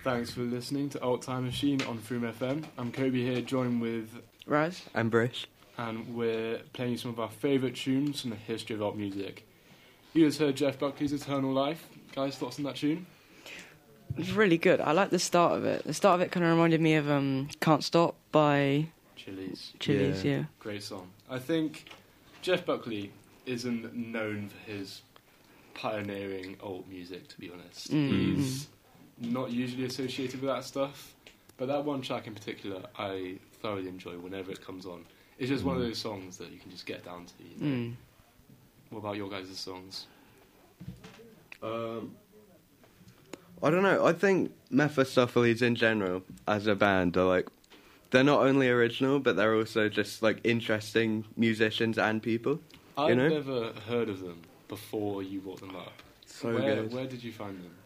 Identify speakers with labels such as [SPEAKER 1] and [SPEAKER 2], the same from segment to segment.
[SPEAKER 1] Thanks for listening to Alt Time Machine on Froome FM. I'm Kobe here, joined with
[SPEAKER 2] Raz.
[SPEAKER 3] I'm Brish.
[SPEAKER 1] And we're playing you some of our favourite tunes from the history of alt music. You just heard Jeff Buckley's Eternal Life. Guys, thoughts on that tune?
[SPEAKER 2] It's really good. I like the start of it. The start of it kind of reminded me of Can't Stop by
[SPEAKER 1] Chili's.
[SPEAKER 2] Yeah.
[SPEAKER 1] Great song. I think Jeff Buckley isn't known for his pioneering alt music, to be honest. He's not usually associated with that stuff, but that one track in particular I thoroughly enjoy whenever it comes on. It's just one of those songs that you can just get down to, you know? What about your guys' songs?
[SPEAKER 3] I don't know. I think Mephistopheles in general, as a band, are they're not only original, but they're also just interesting musicians and people.
[SPEAKER 1] I've never heard of them before you brought them up.
[SPEAKER 3] Good.
[SPEAKER 1] Where did you find them?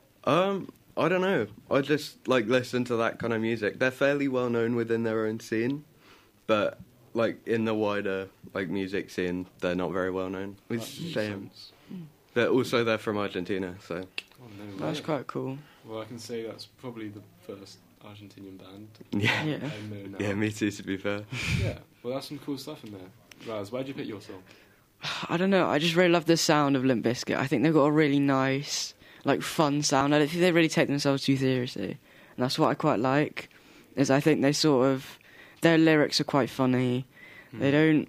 [SPEAKER 3] I don't know. I just listen to that kind of music. They're fairly well known within their own scene, but in the wider music scene, they're not very well known. Which is a shame. They're from Argentina, so
[SPEAKER 2] that's quite cool.
[SPEAKER 1] Well, I can say that's probably the first Argentinian band.
[SPEAKER 3] Yeah.
[SPEAKER 1] I know now.
[SPEAKER 3] Yeah, me too, to be fair.
[SPEAKER 1] Yeah, well, that's some cool stuff in there. Raz, why'd you pick your song?
[SPEAKER 2] I don't know. I just really love the sound of Limp Bizkit. I think they've got a really nice, fun sound. I don't think they really take themselves too seriously, and that's what I quite like. Is I think they their lyrics are quite funny. They don't.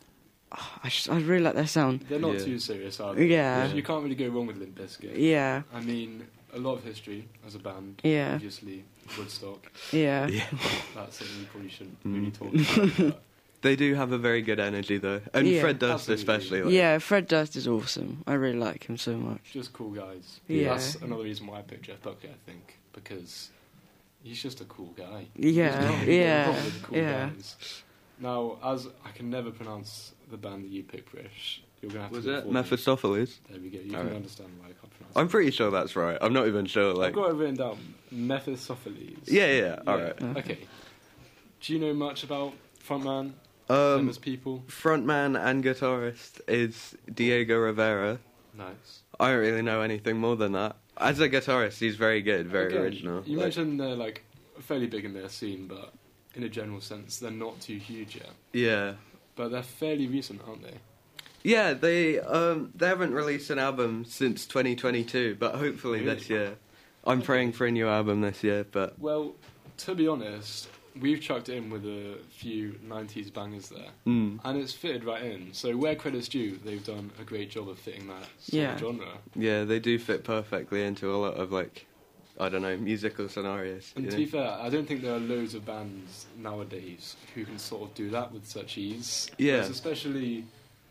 [SPEAKER 2] I really like their sound.
[SPEAKER 1] They're not too serious, are they?
[SPEAKER 2] Yeah.
[SPEAKER 1] You can't really go wrong with Limp Bizkit.
[SPEAKER 2] Yeah.
[SPEAKER 1] I mean, a lot of history as a band.
[SPEAKER 2] Yeah.
[SPEAKER 1] Obviously, Woodstock.
[SPEAKER 2] Yeah.
[SPEAKER 1] That's something we probably shouldn't really talk about. But
[SPEAKER 3] they do have a very good energy, though. And Fred Durst especially.
[SPEAKER 2] Yeah, Fred Durst is awesome. I really like him so much.
[SPEAKER 1] Just cool guys.
[SPEAKER 2] Yeah.
[SPEAKER 1] That's another reason why I picked Jeff Buckley, I think, because he's just a cool guy.
[SPEAKER 2] Yeah.
[SPEAKER 1] Yeah. Cool guys. Now, as I can never pronounce the band that you picked, Brish, you're going to have to...
[SPEAKER 3] Was it Mephistopheles?
[SPEAKER 1] There we go. You can understand why I can't pronounce it.
[SPEAKER 3] I'm pretty sure that's right. I'm not even sure.
[SPEAKER 1] I've got it written down. Mephistopheles.
[SPEAKER 3] Yeah. Alright.
[SPEAKER 1] Okay. Do you know much about frontman? Famous people?
[SPEAKER 3] Frontman and guitarist is Diego Rivera.
[SPEAKER 1] Nice.
[SPEAKER 3] I don't really know anything more than that. As a guitarist, he's very good, very original.
[SPEAKER 1] You mentioned they're fairly big in their scene, but in a general sense, they're not too huge yet.
[SPEAKER 3] Yeah.
[SPEAKER 1] But they're fairly recent, aren't they?
[SPEAKER 3] Yeah, they haven't released an album since 2022, but hopefully this year. I'm praying for a new album this year, but...
[SPEAKER 1] Well, to be honest, we've chucked in with a few 90s bangers there, and it's fitted right in. So where credit's due, they've done a great job of fitting that sort of genre.
[SPEAKER 3] Yeah, they do fit perfectly into a lot of, I don't know, musical scenarios.
[SPEAKER 1] And to be fair, I don't think there are loads of bands nowadays who can sort of do that with such ease.
[SPEAKER 3] Yeah.
[SPEAKER 1] Because especially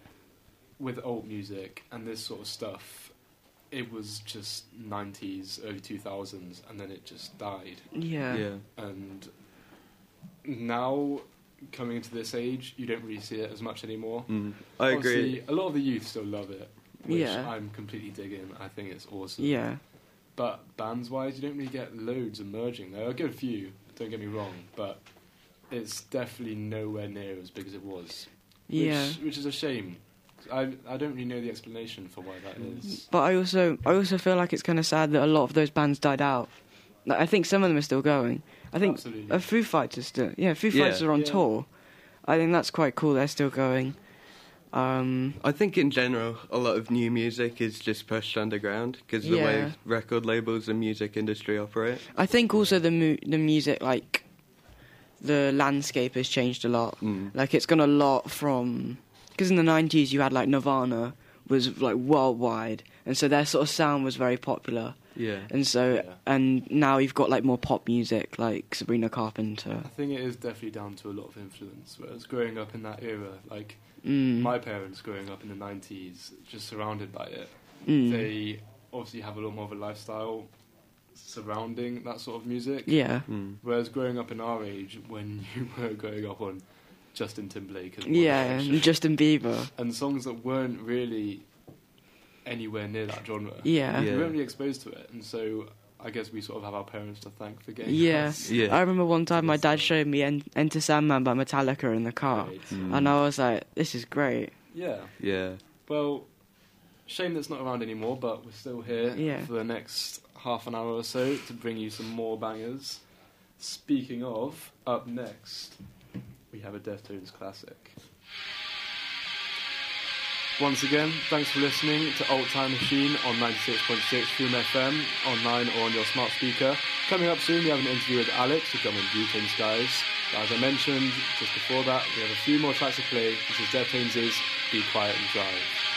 [SPEAKER 1] with alt music and this sort of stuff, it was just 90s, early 2000s, and then it just died.
[SPEAKER 2] Yeah.
[SPEAKER 1] And now, coming into this age, you don't really see it as much anymore.
[SPEAKER 3] I agree.
[SPEAKER 1] A lot of the youth still love it, which
[SPEAKER 2] Yeah.
[SPEAKER 1] I'm completely digging. I think it's awesome.
[SPEAKER 2] Yeah.
[SPEAKER 1] But bands-wise, you don't really get loads emerging. There are a good few, don't get me wrong, but it's definitely nowhere near as big as it was. Which is a shame. I don't really know the explanation for why that is.
[SPEAKER 2] But I also feel like it's kind of sad that a lot of those bands died out. I think some of them are still going. I think Foo Fighters still. Yeah, Foo Fighters are on tour. I think that's quite cool. They're still going.
[SPEAKER 3] I think in general, a lot of new music is just pushed underground because the way record labels and music industry operate.
[SPEAKER 2] I think also the music, the landscape has changed a lot. It's gone a lot from... Because in the 90s you had Nirvana was worldwide, and so their sort of sound was very popular.
[SPEAKER 3] Yeah.
[SPEAKER 2] And so and now you've got more pop music like Sabrina Carpenter.
[SPEAKER 1] I think it is definitely down to a lot of influence. Whereas growing up in that era, my parents growing up in the 90s, just surrounded by it, they obviously have a lot more of a lifestyle surrounding that sort of music.
[SPEAKER 2] Yeah.
[SPEAKER 1] Whereas growing up in our age, when you were growing up on Justin Timberlake and
[SPEAKER 2] and Justin Bieber
[SPEAKER 1] and songs that weren't really anywhere near that genre.
[SPEAKER 2] Yeah.
[SPEAKER 1] We weren't really exposed to it, and so I guess we sort of have our parents to thank for getting us.
[SPEAKER 2] I remember one time my dad showed me Enter Sandman by Metallica in the car, and I was like, this is great.
[SPEAKER 1] Yeah. Well, shame that's not around anymore, but we're still here for the next half an hour or so to bring you some more bangers. Speaking of, up next, we have a Deftones classic. Once again, thanks for listening to Old Time Machine on 96.6 Freedom FM, online or on your smart speaker. Coming up soon, we have an interview with Alex, who's coming with Butane Skies. But as I mentioned just before that, we have a few more tracks to play. This is Deftones' Be Quiet and Drive.